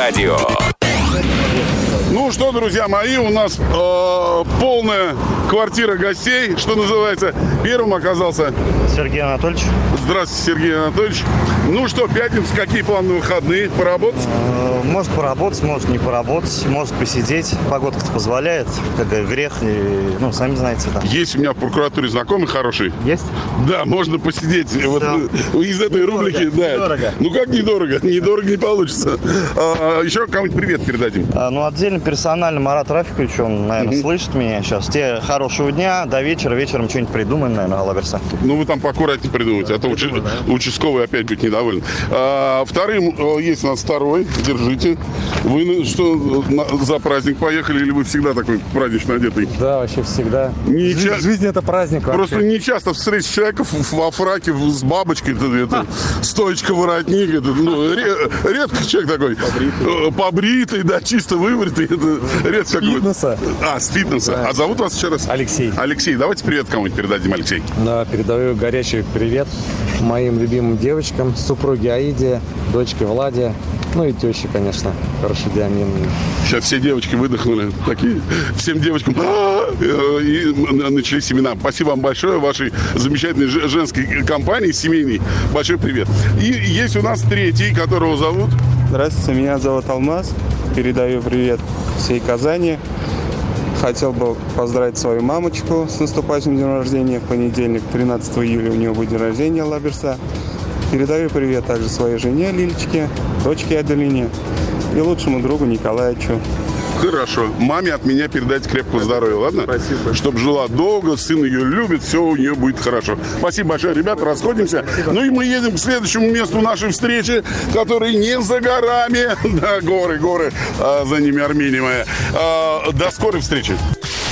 радио. Ну что, друзья мои, у нас полная квартира гостей, что называется. Первым оказался Сергей Анатольевич. Здравствуйте, Сергей Анатольевич. Ну что, пятница, какие планы на выходные? Поработать? Может поработать, может не поработать, может посидеть. Погодка-то позволяет, как грех, ну, сами знаете. Да. Есть у меня в прокуратуре знакомый хороший. Есть? Да, можно посидеть вот из этой рубрики. Да. Недорого. Ну как недорого? Недорого не получится. Еще кому-нибудь привет передадим. Ну, отдельно персонально Марат Рафикович, он, наверное, слышит меня сейчас. Тебе хорошего дня, до вечера. Вечером что-нибудь придумаем, наверное, Алаберса. Ну, вы там поаккуратнее придумайте, а то участковый опять будет недоволен. Вторым есть у нас второй. Держите. Вы что, за праздник поехали или вы всегда такой празднично одетый? Да, вообще всегда. Жизнь это праздник вообще. Просто не часто встретишь человека во фраке с бабочкой, это стоечка, воротник. Это, ну, редко человек такой. Побритый, да, чисто выбритый. Это редко. С фитнеса. С фитнеса. Да. А зовут вас еще раз? Алексей. Алексей, давайте привет кому-нибудь передадим, Алексей. Да, передаю горячий привет моим любимым девочкам, супруге Аиде, дочке Владе, ну и теще, конечно, хороший Диамин. Сейчас все девочки выдохнули, такие, всем девочкам и начались имена. Спасибо вам большое, вашей замечательной женской компании, семейной. Большой привет. И есть у нас третий, которого зовут? Здравствуйте, меня зовут Алмаз. Передаю привет всей Казани. Хотел бы поздравить свою мамочку с наступающим днем рождения. В понедельник, 13 июля, у нее будет день рождения Лаберса. Передаю привет также своей жене Лилечке, дочке Аделине и лучшему другу Николаевичу. Хорошо. Маме от меня передайте крепкого здоровья, ладно? Спасибо. Чтобы жила долго, сын ее любит, все у нее будет хорошо. Спасибо большое, ребята, расходимся. Спасибо. Ну и мы едем к следующему месту нашей встречи, который не за горами. Да, горы, за ними Армения моя. До скорой встречи.